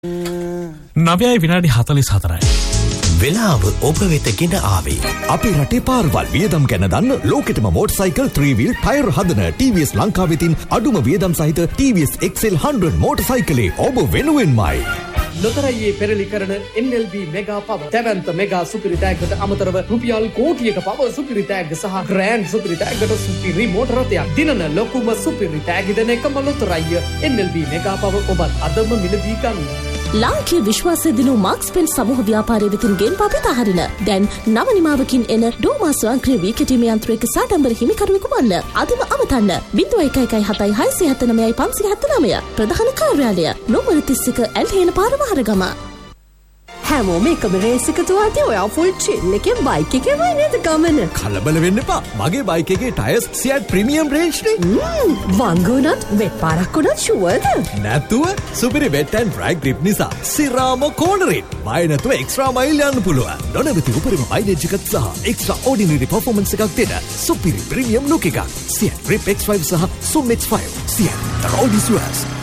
9 විනාඩි 44යි. වෙලාව ඔබ වෙත ගෙන ආවේ. අපේ රටේ පාරවල් වියදම් ගැන දන්න ලෝකෙටම මෝටර්සයිකල් 3 wheel ටයර් හදන TVS ලංකාවෙතින් අඩුම වියදම් සහිත TVS XL 100 මෝටර්සයිකලේ ඔබ වෙනුවෙන්මයි. ලොතරැයියේ පෙරලි කරන NLB මෙගා පව දැවැන්ත මෙගා සුපිරි තෑග්ගට අමතරව රුපියල් කෝටියක පව සුපිරි තෑග්ග සහ ග්‍රෑන්ඩ් සුපිරි තෑග්ගට සුපිරි මෝටර රථයක් දිනන ලොකුම සුපිරි තෑග්ග දෙන එකම ලොතරැයිය NLB මෙගා පව ඔබත් අදම මිලදී ගන්න. ලාංකීය විශ්වාසය දිනු මාක්ස් පෙන් සමූහ ව්‍යාපාරයේ වෙතින් ගෙන් පපිත හරින දැන් නව නිමාවකින් එන ඩෝමා ස්වයංක්‍රීය වීකටීමේ යන්ත්‍රයක සාඩම්බර හිමිකරුවෙකු වන්න අදම අමතන්න 01177579 ප්‍රධාන කාර්යාලය නොමර 31 ඇල්හේන පාර වහරගම. හැමෝම එකම රේස් එකට වාදී ඔයා ෆුල් චිල් එකේ බයික් එකේ වයි නේද ගමන. කලබල වෙන්න එපා. මගේ බයික් එකේ ටයර්ස් සියට් ප්‍රීමියම් රේන්ජ් නේ. වංගුණත් වෙත් පාරක් උනත් ෂුවර්ද? නැතුව සුපිරි වෙට් ඇන්ඩ් ඩ්‍රයි ග්‍රිප් නිසා සිරාම කෝනරින් බය නැතුව එක්ස්ට්‍රා මයිල් යන්න පුළුවන්. නොනවති උපරිම මයිලේජ් එකක් සහ එක්ස්ට්‍රා ඕඩිනරි පර්ෆෝමන්ස් එකක් දෙන සුපිරි ප්‍රීමියම් ලුක් එකක්. සියට් ග්‍රිප් X5 සහ සුම් X5 සියට් the road is yours.